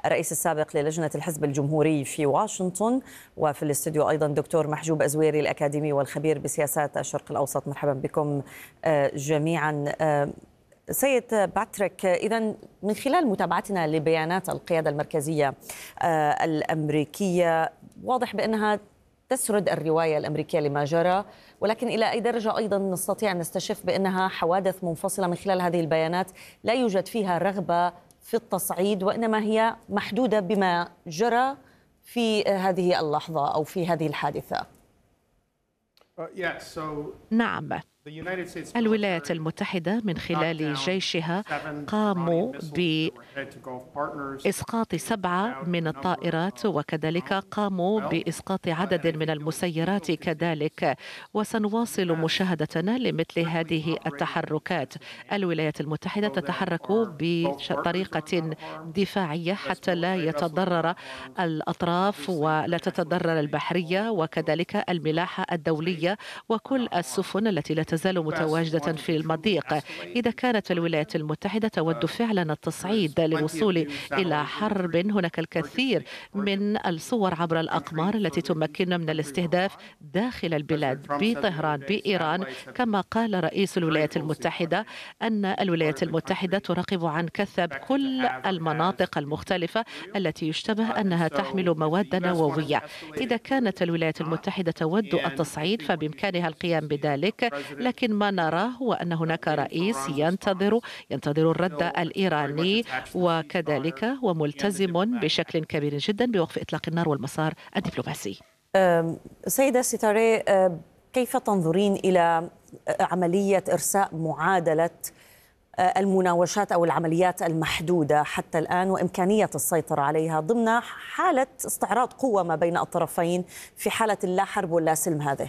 الرئيس السابق للجنة الحزب الجمهوري في واشنطن، وفي الاستوديو أيضا دكتور محجوب أزويري الأكاديمي والخبير بسياسات الشرق الأوسط. مرحبا بكم جميعا. سيد باتريك، إذا من خلال متابعتنا لبيانات القيادة المركزية الأمريكية واضح بأنها تسرد الرواية الأمريكية لما جرى، ولكن إلى أي درجة أيضا نستطيع أن نستشف بأنها حوادث منفصلة من خلال هذه البيانات لا يوجد فيها رغبة في التصعيد، وإنما هي محدودة بما جرى في هذه اللحظة أو في هذه الحادثة؟ نعم، الولايات المتحدة من خلال جيشها قاموا بإسقاط 7 من الطائرات، وكذلك قاموا بإسقاط عدد من المسيرات كذلك، وسنواصل مشاهدتنا لمثل هذه التحركات. الولايات المتحدة تتحرك بطريقة دفاعية حتى لا يتضرر الأطراف ولا تتضرر البحرية وكذلك الملاحة الدولية وكل السفن التي لا تزال متواجدة في المضيق. إذا كانت الولايات المتحدة تود فعلا التصعيد للوصول إلى حرب، هناك الكثير من الصور عبر الأقمار التي تمكننا من الاستهداف داخل البلاد بطهران بإيران. كما قال رئيس الولايات المتحدة أن الولايات المتحدة تراقب عن كثب كل المناطق المختلفة التي يشتبه أنها تحمل مواد نووية. إذا كانت الولايات المتحدة تود التصعيد فبإمكانها القيام بذلك، لكن ما نراه هو أن هناك رئيس ينتظر الرد الإيراني وكذلك هو ملتزم بشكل كبير جدا بوقف إطلاق النار والمسار الدبلوماسي. سيدة ستاري، كيف تنظرين إلى عملية إرساء معادلة المناوشات أو العمليات المحدودة حتى الآن وإمكانية السيطرة عليها ضمن حالة استعراض قوة ما بين الطرفين في حالة اللا حرب واللا سلم هذه؟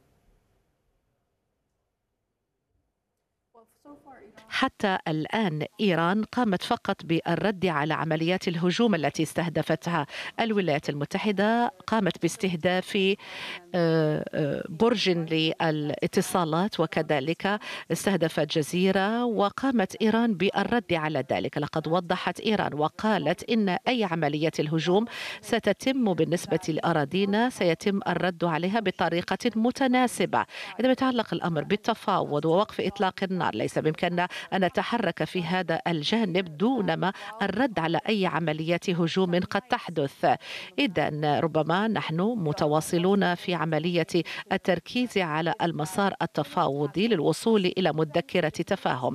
حتى الآن إيران قامت فقط بالرد على عمليات الهجوم التي استهدفتها. الولايات المتحدة قامت باستهداف برج للاتصالات وكذلك استهدفت جزيرة، وقامت إيران بالرد على ذلك. لقد وضحت إيران وقالت إن أي عملية الهجوم ستتم بالنسبة لأراضينا سيتم الرد عليها بطريقة متناسبة. إذا يتعلق الأمر بالتفاوض ووقف إطلاق النار ليس بإمكاننا أن نتحرك في هذا الجانب دون ما الرد على أي عمليات هجوم قد تحدث. إذن ربما نحن متواصلون في عملية التركيز على المسار التفاوضي للوصول إلى مذكرة تفاهم.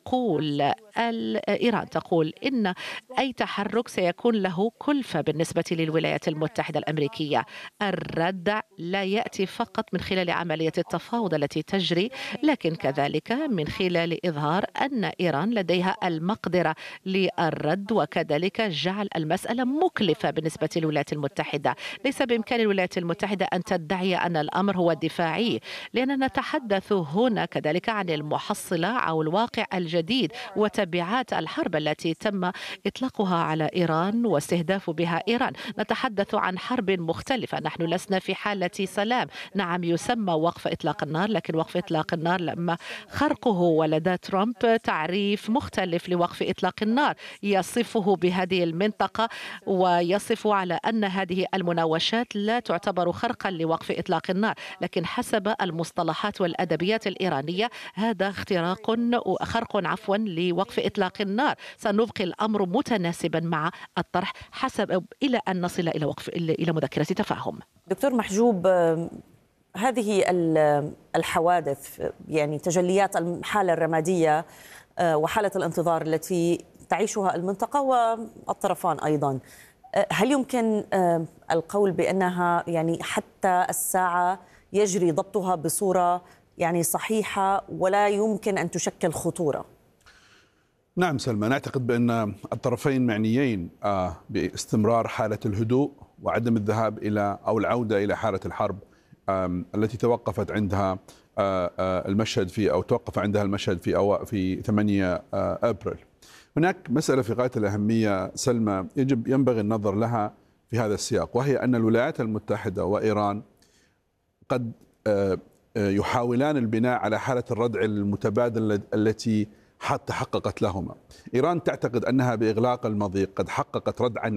إيران تقول إن أي تحرك سيكون له كلفة بالنسبة للولايات المتحدة الأمريكية. الرد لا يأتي فقط من خلال عملية التفاوض التي تجري، لكن كذلك من خلال إظهار أن إيران لديها المقدرة للرد وكذلك جعل المسألة مكلفة بالنسبة للولايات المتحدة. ليس بإمكان الولايات المتحدة أن تدعي أن الأمر هو دفاعي، لأننا نتحدث هنا كذلك عن المحصلة أو الواقع الجديد وتبعات الحرب التي تم إطلاقها على إيران واستهداف بها إيران. نتحدث عن حرب مختلفة، نحن لسنا في حالة سلام. نعم يسمى وقف إطلاق النار، لكن وقف إطلاق النار لما خرقه ولدى ترامب تعريف مختلف لوقف إطلاق النار يصفه بهذه المنطقة ويصف على أن هذه المناوشات لا تعتبر خرقا لوقف إطلاق النار، لكن حسب المصطلحات والأدبيات الإيرانية هذا خرق لوقف إطلاق النار. سنبقي الأمر متناسبا مع الطرح إلى أن نصل إلى مذكرة تفاهم. دكتور محجوب، هذه الحوادث يعني تجليات الحالة الرمادية وحالة الانتظار التي تعيشها المنطقة والطرفان أيضا، هل يمكن القول بأنها يعني حتى الساعة يجري ضبطها بصورة يعني صحيحة ولا يمكن أن تشكل خطورة؟ نعم سلمى، نعتقد بأن الطرفين معنيين باستمرار حالة الهدوء وعدم الذهاب إلى أو العودة إلى حالة الحرب التي توقفت عندها المشهد توقف عندها المشهد في 8 أبريل. هناك مسألة في غاية الأهمية سلمى ينبغي النظر لها في هذا السياق، وهي أن الولايات المتحدة وإيران قد يحاولان البناء على حالة الردع المتبادل التي تحققت لهما. إيران تعتقد أنها بإغلاق المضيق قد حققت ردعا